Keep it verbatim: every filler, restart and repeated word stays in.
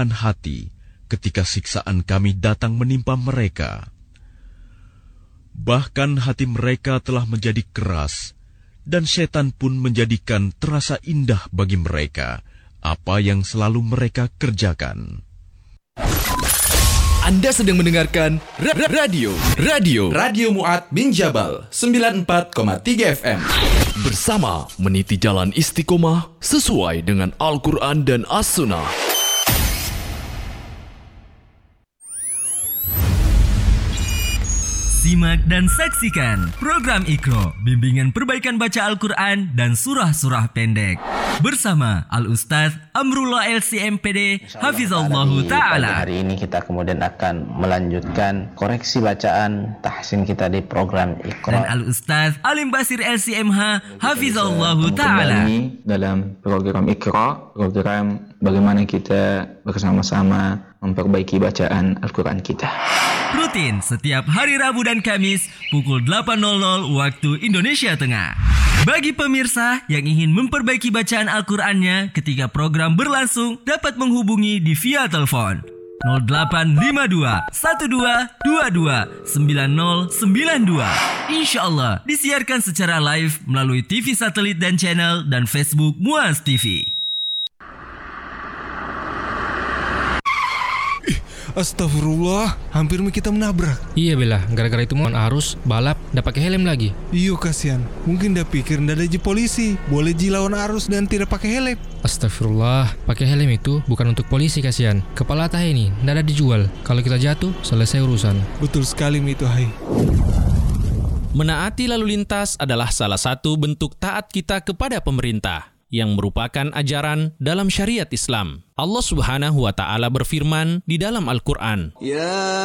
menahan hati ketika siksaan kami datang menimpa mereka. Bahkan hati mereka telah menjadi keras, dan setan pun menjadikan terasa indah bagi mereka apa yang selalu mereka kerjakan. Anda sedang mendengarkan ra- ra- radio Radio Radio Mu'ad bin Jabal sembilan puluh empat koma tiga F M. Bersama meniti jalan istiqomah sesuai dengan Al-Quran dan As-Sunnah. Simak dan saksikan program Iqra, bimbingan perbaikan baca Al-Quran dan surah-surah pendek. Bersama Al-Ustaz Amrullah L C M P D, Hafizallahu Ta'ala. Hari ini kita kemudian akan melanjutkan koreksi bacaan tahsin kita di program Iqra. Dan Al-Ustaz Alim Basir L C M H, Hafizallahu Ta'ala. Dalam program Iqra, program bagaimana kita bersama-sama memperbaiki bacaan Al-Quran kita. Rutin setiap hari Rabu dan Kamis pukul delapan waktu Indonesia Tengah. Bagi pemirsa yang ingin memperbaiki bacaan Al-Qurannya ketika program berlangsung, dapat menghubungi di via telepon nol delapan lima dua satu dua dua dua sembilan nol sembilan dua. Insya Allah disiarkan secara live melalui T V satelit dan channel dan Facebook Muaz T V. Astagfirullah, hampir kita menabrak. Iya Bella, gara-gara itu mohon arus, balap, ndak pakai helm lagi. Iyo kasihan, mungkin dah pikir ndak ada ji polisi, boleh ji lawan arus dan tidak pakai helm. Astagfirullah, pakai helm itu bukan untuk polisi kasihan. Kepala tah ini ndak ada dijual. Kalau kita jatuh, selesai urusan. Betul sekali itu, hai. Menaati lalu lintas adalah salah satu bentuk taat kita kepada pemerintah yang merupakan ajaran dalam syariat Islam. Allah Subhanahu wa Ta'ala berfirman di dalam Al-Quran, Ya